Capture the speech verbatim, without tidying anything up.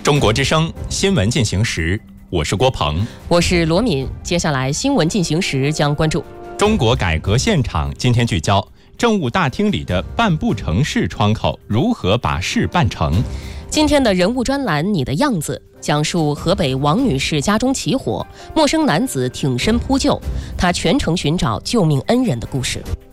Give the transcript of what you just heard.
中国之声新闻进行时，我是郭鹏， 我是罗敏。接下来新闻进行时将关注中国改革现场。今天聚焦政务大厅里的办不成事窗口，如何把事办成。 今天的人物专栏你的样子，讲述河北王女士家中起火，陌生男子挺身扑救，她全程寻找救命恩人的故事。